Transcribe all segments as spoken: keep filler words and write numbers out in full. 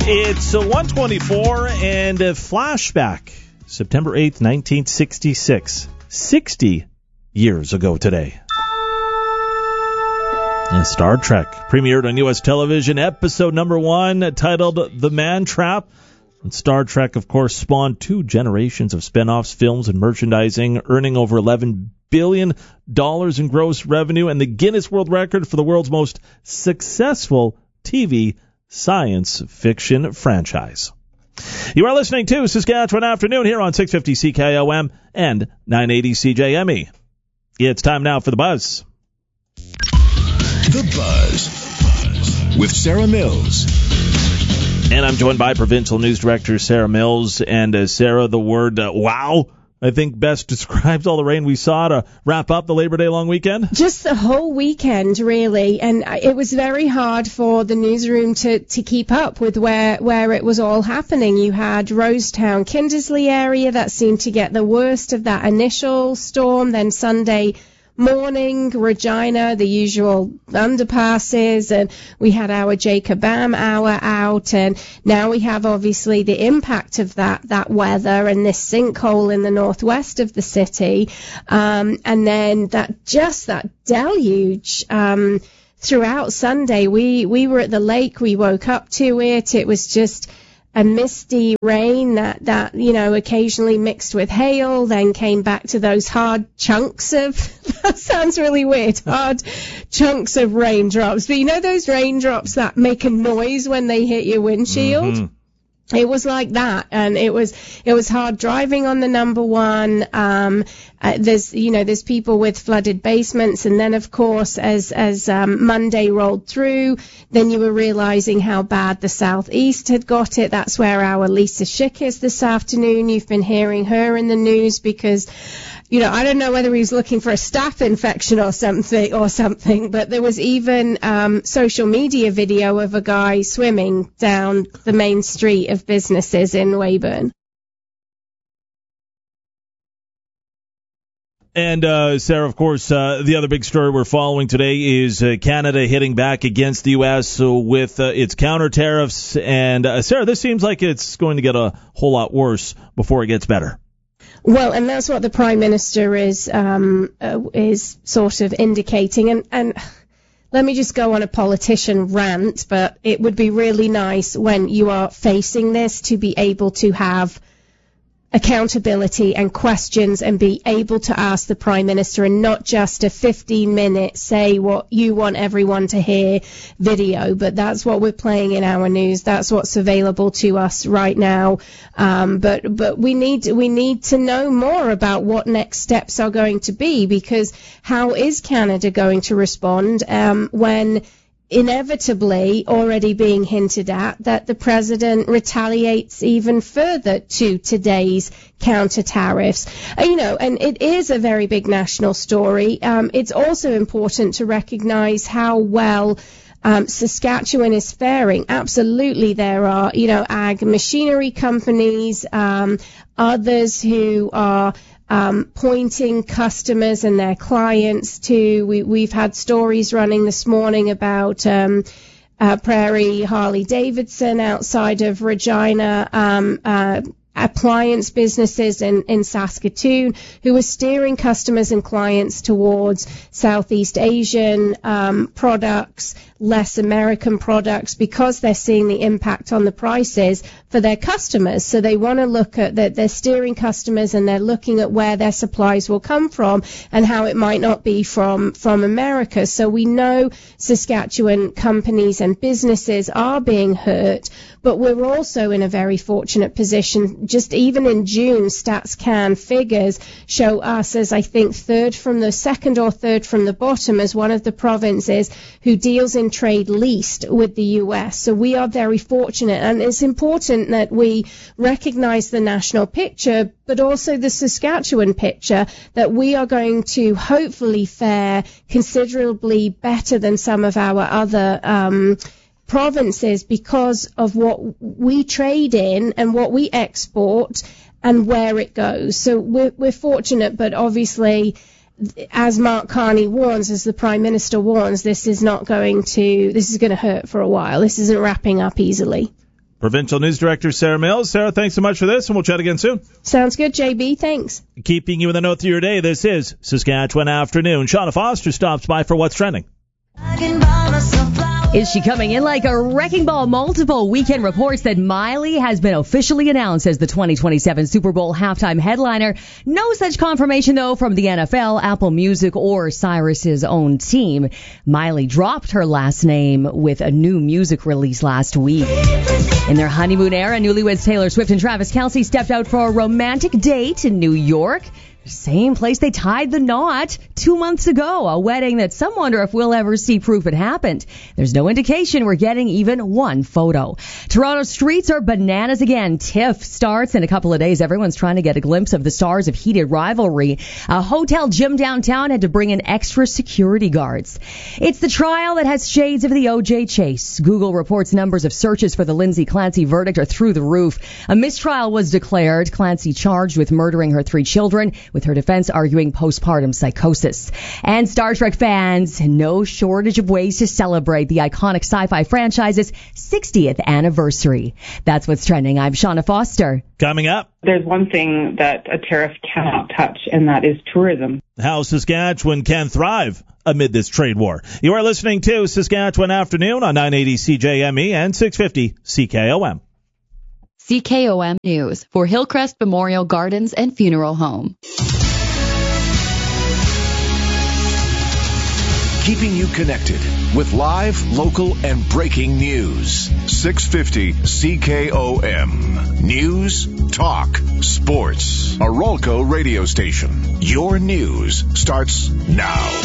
It's a one twenty-four and a flashback. September eighth, nineteen sixty-six. sixty years ago today. And Star Trek premiered on U S television, episode number one, titled The Man Trap. And Star Trek, of course, spawned two generations of spin-offs, films, and merchandising, earning over eleven billion dollars in gross revenue and the Guinness World Record for the world's most successful T V science fiction franchise. You are listening to Saskatchewan Afternoon here on six fifty C K O M and nine eighty C J M E. It's time now for The Buzz. The Buzz with Sarah Mills. And I'm joined by Provincial News Director Sarah Mills. And uh, Sarah, the word uh, wow, I think best describes all the rain we saw to wrap up the Labor Day long weekend. Just the whole weekend, really. And it was very hard for the newsroom to, to keep up with where, where it was all happening. You had Rosetown, Kindersley area that seemed to get the worst of that initial storm. Then Sunday morning, Regina, the usual underpasses, and we had our Jacob Am hour out, and now we have obviously the impact of that that weather and this sinkhole in the northwest of the city, um, and then that just that deluge um, throughout Sunday. We we were at the lake, we woke up to it. It was just a misty rain that, that, you know, occasionally mixed with hail, then came back to those hard chunks of, that sounds really weird, hard chunks of raindrops. But you know those raindrops that make a noise when they hit your windshield? Mm-hmm. It was like that, and it was it was hard driving on the number one. Um, uh, there's you know there's people with flooded basements, and then of course as as um, Monday rolled through, then you were realizing how bad the southeast had got it. That's where our Lisa Schick is this afternoon. You've been hearing her in the news because, you know, I don't know whether he was looking for a staph infection or something, or something, but there was even um, social media video of a guy swimming down the main street of businesses in Weyburn. And, uh, Sarah, of course, uh, the other big story we're following today is uh, Canada hitting back against the U S so with uh, its counter tariffs. And, uh, Sarah, this seems like it's going to get a whole lot worse before it gets better. Well, and that's what the Prime Minister is um, uh, is sort of indicating. And, and let me just go on a politician rant, but it would be really nice when you are facing this to be able to have accountability and questions and be able to ask the Prime Minister, and not just a fifteen minute say what you want everyone to hear video. But that's what we're playing in our news. That's what's available to us right now. Um, but but we need we need to know more about what next steps are going to be, because how is Canada going to respond um, when inevitably already being hinted at that the president retaliates even further to today's counter tariffs. Uh, you know, and it is a very big national story. Um, it's also important to recognize how well Um, Saskatchewan is faring. Absolutely, there are, you know, ag machinery companies, um, others who are um, pointing customers and their clients to. We, we've had stories running this morning about um, uh, Prairie Harley Davidson outside of Regina, um, uh, appliance businesses in, in Saskatoon who are steering customers and clients towards Southeast Asian um, products, less American products, because they're seeing the impact on the prices for their customers. So they want to look at that, they're steering customers and they're looking at where their supplies will come from and how it might not be from, from America. So we know Saskatchewan companies and businesses are being hurt, but we're also in a very fortunate position. Just even in June, StatsCan figures show us as, I think, third from the second or third from the bottom as one of the provinces who deals in trade least with the U S. So we are very fortunate, and it's important that we recognize the national picture, but also the Saskatchewan picture, that we are going to hopefully fare considerably better than some of our other um provinces because of what we trade in and what we export and where it goes. So we're, we're fortunate, but obviously, as Mark Carney warns, as the Prime Minister warns, this is not going to, this is going to hurt for a while. This isn't wrapping up easily. Provincial News Director Sarah Mills. Sarah, thanks so much for this, and we'll chat again soon. Sounds good, J B. Thanks. Keeping you in the know through your day, this is Saskatchewan Afternoon. Shauna Foster stops by for What's Trending. Is she coming in like a wrecking ball? Multiple weekend reports that Miley has been officially announced as the twenty twenty-seven Super Bowl halftime headliner. No such confirmation, though, from the N F L, Apple Music, or Cyrus's own team. Miley dropped her last name with a new music release last week. In their honeymoon era, newlyweds Taylor Swift and Travis Kelce stepped out for a romantic date in New York. Same place they tied the knot two months ago, a wedding that some wonder if we'll ever see proof it happened. There's no indication we're getting even one photo. Toronto streets are bananas again. TIFF starts in a couple of days. Everyone's trying to get a glimpse of the stars of heated rivalry. A hotel gym downtown had to bring in extra security guards. It's the trial that has shades of the O J chase. Google reports numbers of searches for the Lindsay Clancy verdict are through the roof. A mistrial was declared. Clancy charged with murdering her three children, with her defense arguing postpartum psychosis. And Star Trek fans, no shortage of ways to celebrate the iconic sci-fi franchise's sixtieth anniversary. That's What's Trending. I'm Shauna Foster. Coming up, there's one thing that a tariff cannot touch, and that is tourism. How Saskatchewan can thrive amid this trade war. You are listening to Saskatchewan Afternoon on nine eighty C J M E and six fifty C K O M. C K O M News for Hillcrest Memorial Gardens and Funeral Home. Keeping you connected with live, local, and breaking news. six fifty C K O M. News, talk, sports. Arolco radio station. Your news starts now.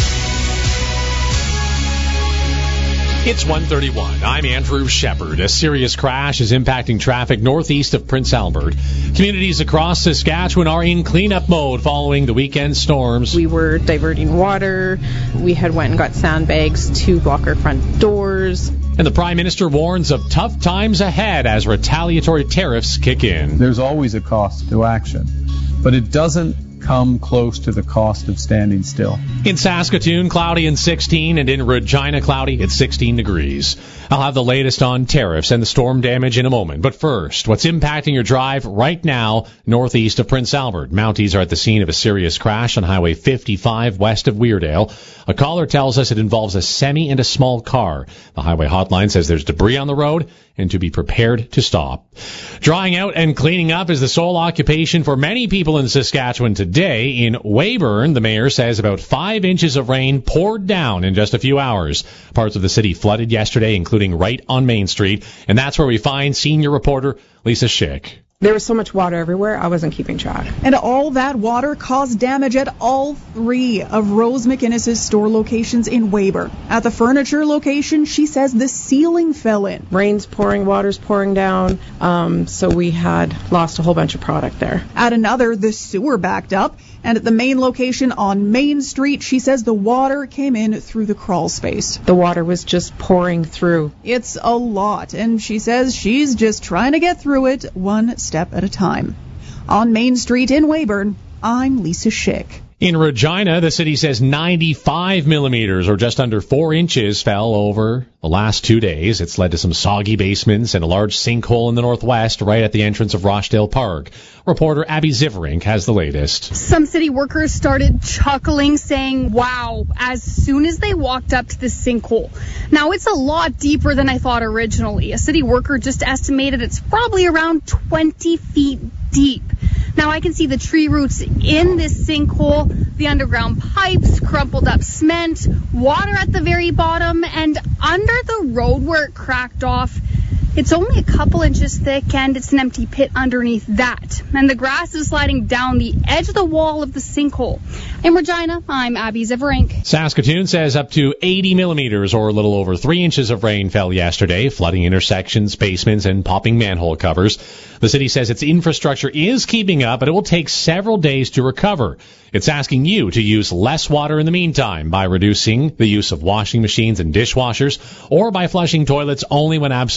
It's one thirty-one. I'm Andrew Shepard. A serious crash is impacting traffic northeast of Prince Albert. Communities across Saskatchewan are in cleanup mode following the weekend storms. We were diverting water. We had went and got sandbags to block our front doors. And the Prime Minister warns of tough times ahead as retaliatory tariffs kick in. There's always a cost to action, but it doesn't come close to the cost of standing still. In Saskatoon, cloudy and sixteen, and in Regina, cloudy at sixteen degrees. I'll have the latest on tariffs and the storm damage in a moment. But first, what's impacting your drive right now northeast of Prince Albert? Mounties are at the scene of a serious crash on Highway fifty-five west of Weardale. A caller tells us it involves a semi and a small car. The highway hotline says there's debris on the road and to be prepared to stop. Drying out and cleaning up is the sole occupation for many people in Saskatchewan today. In Weyburn, the mayor says about five inches of rain poured down in just a few hours. Parts of the city flooded yesterday, including right on Main Street. And that's where we find senior reporter Lisa Schick. There was so much water everywhere, I wasn't keeping track. And all that water caused damage at all three of Rose McInnes's store locations in Weyburn. At the furniture location, she says the ceiling fell in. Rain's pouring, water's pouring down, um, so we had lost a whole bunch of product there. At another, the sewer backed up. And at the main location on Main Street, she says the water came in through the crawl space. The water was just pouring through. It's a lot, and she says she's just trying to get through it one step at a time. On Main Street in Weyburn, I'm Lisa Schick. In Regina, the city says ninety-five millimeters, or just under four inches, fell over the last two days. It's led to some soggy basements and a large sinkhole in the northwest, right at the entrance of Rochdale Park. Reporter Abby Ziverink has the latest. Some city workers started chuckling, saying, wow, as soon as they walked up to the sinkhole. Now, it's a lot deeper than I thought originally. A city worker just estimated it's probably around twenty feet deep. Now I can see the tree roots in this sinkhole, the underground pipes, crumpled up cement, water at the very bottom, and under the road where it cracked off, it's only a couple inches thick, and it's an empty pit underneath that. And the grass is sliding down the edge of the wall of the sinkhole. In Regina, I'm Abby Ziverink. Saskatoon says up to eighty millimeters, or a little over three inches of rain fell yesterday, flooding intersections, basements, and popping manhole covers. The city says its infrastructure is keeping up, but it will take several days to recover. It's asking you to use less water in the meantime by reducing the use of washing machines and dishwashers, or by flushing toilets only when absolutely necessary.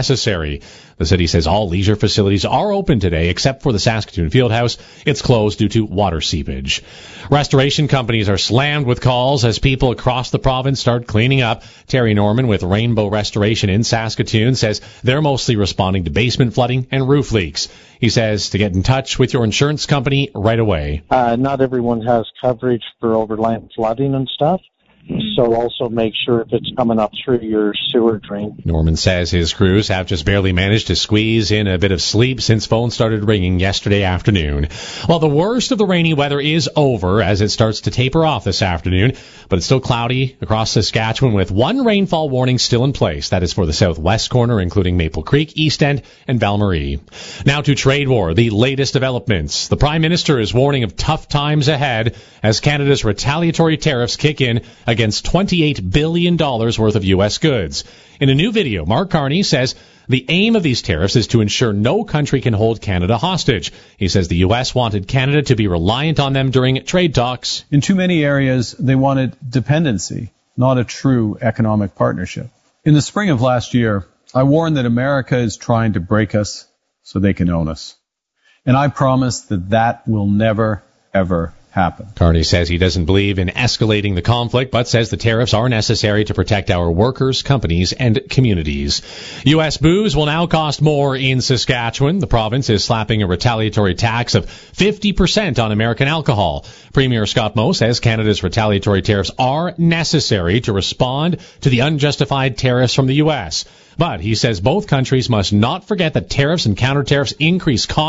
necessary. The city says all leisure facilities are open today except for the Saskatoon Fieldhouse. It's closed due to water seepage. Restoration companies are slammed with calls as people across the province start cleaning up. Terry Norman with Rainbow Restoration in Saskatoon says they're mostly responding to basement flooding and roof leaks. He says to get in touch with your insurance company right away. Uh, not everyone has coverage for overland flooding and stuff. So also make sure if it's coming up through your sewer drain. Norman says his crews have just barely managed to squeeze in a bit of sleep since phones started ringing yesterday afternoon. Well, the worst of the rainy weather is over as it starts to taper off this afternoon, but it's still cloudy across Saskatchewan with one rainfall warning still in place. That is for the southwest corner, including Maple Creek, East End, and Val-Marie. Now to trade war, the latest developments. The Prime Minister is warning of tough times ahead as Canada's retaliatory tariffs kick in against twenty-eight billion dollars worth of U S goods. In a new video, Mark Carney says the aim of these tariffs is to ensure no country can hold Canada hostage. He says the U S wanted Canada to be reliant on them during trade talks. In too many areas, they wanted dependency, not a true economic partnership. In the spring of last year, I warned that America is trying to break us so they can own us. And I promise that that will never, ever happen. Carney says he doesn't believe in escalating the conflict, but says the tariffs are necessary to protect our workers, companies, and communities. U S booze will now cost more in Saskatchewan. The province is slapping a retaliatory tax of fifty percent on American alcohol. Premier Scott Moe says Canada's retaliatory tariffs are necessary to respond to the unjustified tariffs from the U S. But he says both countries must not forget that tariffs and counter-tariffs increase costs